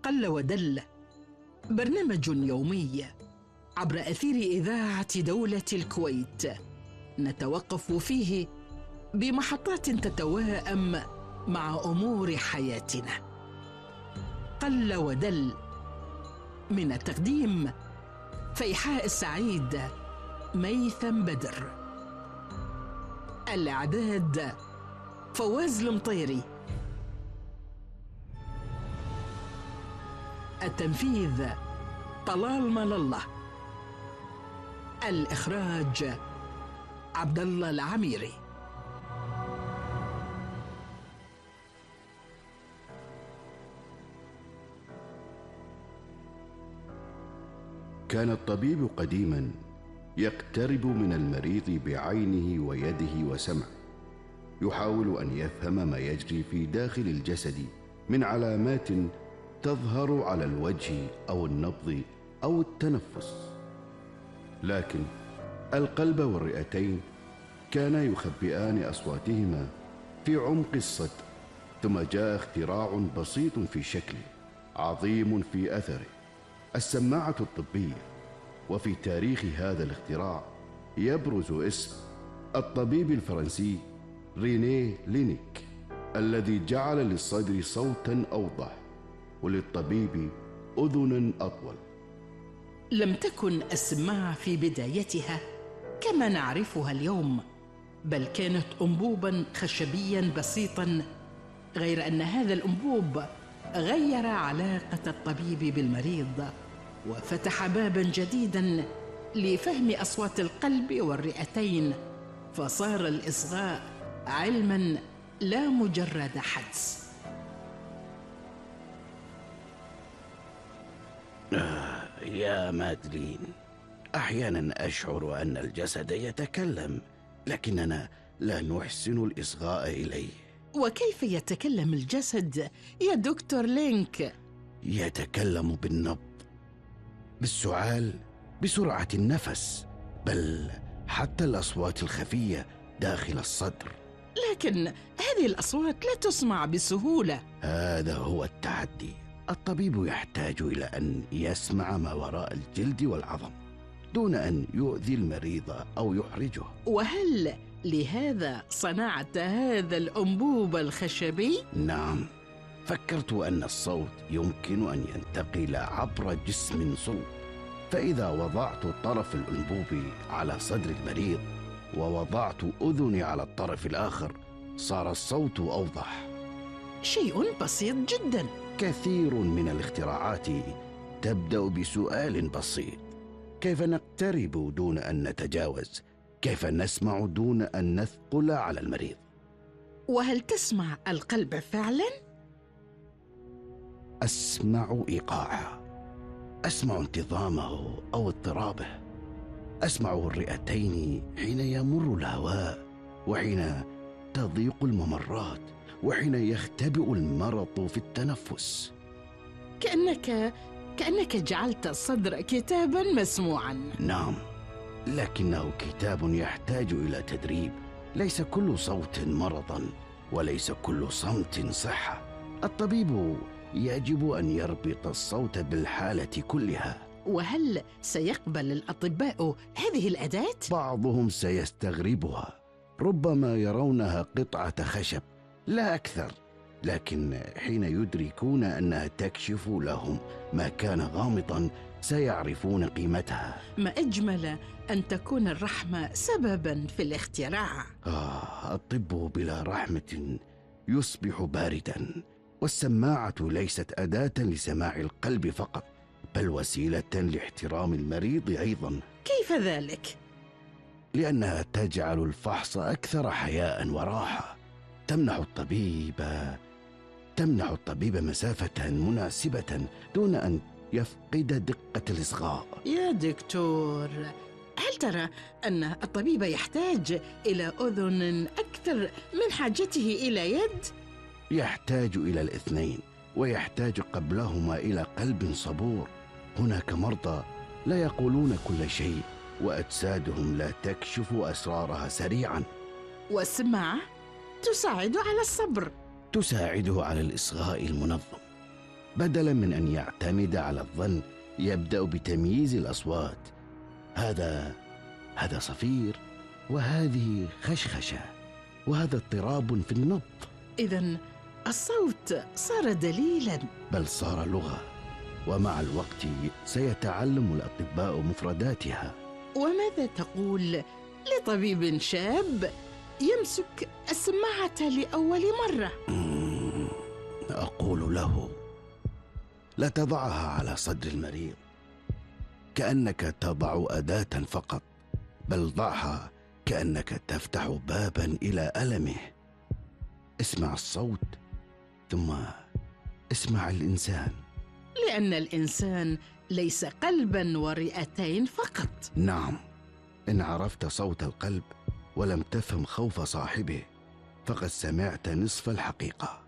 قل ودل، برنامج يومي عبر أثير إذاعة دولة الكويت، نتوقف فيه بمحطات تتواءم مع أمور حياتنا. قل ودل، من التقديم فيحاء السعيد، ميثم بدر. الإعداد فواز المطيري. التنفيذ طلال مال الله. الإخراج عبد الله العميري. كان الطبيب قديما يقترب من المريض بعينه ويده وسمعه، يحاول أن يفهم ما يجري في داخل الجسد من علامات تظهر على الوجه أو النبض أو التنفس. لكن القلب والرئتين كانا يخبئان أصواتهما في عمق الصدر. ثم جاء اختراع بسيط في شكله، عظيم في أثره، السماعة الطبية. وفي تاريخ هذا الاختراع يبرز اسم الطبيب الفرنسي رينيه لينيك، الذي جعل للصدر صوتا أوضح وللطبيب أذنا أطول. لم تكن السماعة في بدايتها كما نعرفها اليوم، بل كانت أنبوبا خشبيا بسيطا، غير أن هذا الأنبوب غير علاقة الطبيب بالمريض، وفتح بابا جديدا لفهم أصوات القلب والرئتين، فصار الإصغاء علما لا مجرد حدس. يا مادلين، أحيانا أشعر أن الجسد يتكلم، لكننا لا نحسن الإصغاء إليه. وكيف يتكلم الجسد يا دكتور لينك؟ يتكلم بالنبض، بالسعال، بسرعة النفس، بل حتى الأصوات الخفية داخل الصدر. لكن هذه الأصوات لا تسمع بسهولة. هذا هو التحدي. الطبيب يحتاج إلى أن يسمع ما وراء الجلد والعظم دون أن يؤذي المريض أو يحرجه. وهل لهذا صنعت هذا الأنبوب الخشبي؟ نعم، فكرت أن الصوت يمكن أن ينتقل عبر جسم صلب، فإذا وضعت طرف الأنبوب على صدر المريض ووضعت أذني على الطرف الآخر صار الصوت أوضح. شيء بسيط جدا. كثير من الاختراعات تبدأ بسؤال بسيط: كيف نقترب دون أن نتجاوز؟ كيف نسمع دون أن نثقل على المريض؟ وهل تسمع القلب فعلا؟ أسمع إيقاعه، أسمع انتظامه أو اضطرابه، أسمع الرئتين حين يمر الهواء وحين تضيق الممرات وحين يختبئ المرض في التنفس. كأنك جعلت الصدر كتابا مسموعا. نعم، لكنه كتاب يحتاج إلى تدريب. ليس كل صوت مرضا، وليس كل صمت صحة. الطبيب يجب أن يربط الصوت بالحالة كلها. وهل سيقبل الأطباء هذه الأداة؟ بعضهم سيستغربها، ربما يرونها قطعة خشب لا أكثر، لكن حين يدركون أنها تكشف لهم ما كان غامضا سيعرفون قيمتها. ما أجمل أن تكون الرحمة سببا في الاختراع. الطب بلا رحمة يصبح باردا، والسماعة ليست أداة لسماع القلب فقط، بل وسيلة لاحترام المريض أيضا. كيف ذلك؟ لأنها تجعل الفحص أكثر حياء وراحة، تمنح الطبيب مسافة مناسبة دون أن يفقد دقة الإصغاء. يا دكتور، هل ترى أن الطبيب يحتاج إلى أذن أكثر من حاجته إلى يد؟ يحتاج إلى الاثنين، ويحتاج قبلهما إلى قلب صبور. هناك مرضى لا يقولون كل شيء، وأجسادهم لا تكشف أسرارها سريعا. والسماعة تساعد على الصبر، تساعده على الإصغاء المنظم. بدلا من أن يعتمد على الظن يبدأ بتمييز الأصوات. هذا صفير، وهذه خشخشة، وهذا اضطراب في النبض. إذن الصوت صار دليلاً، بل صار لغة، ومع الوقت سيتعلم الأطباء مفرداتها. وماذا تقول لطبيب شاب يمسك السماعة لأول مرة؟ أقول له: لا تضعها على صدر المريض كأنك تضع أداة فقط، بل ضعها كأنك تفتح بابا إلى ألمه. اسمع الصوت ثم اسمع الإنسان، لأن الإنسان ليس قلباً ورئتين فقط. نعم، إن عرفت صوت القلب ولم تفهم خوف صاحبه فقد سمعت نصف الحقيقة.